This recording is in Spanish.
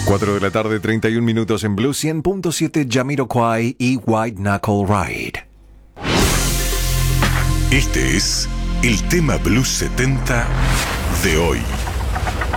4 de la tarde, 31 minutos en Blue 100.7, Jamiroquai y White Knuckle Ride. Este es el tema Blues 70 de hoy.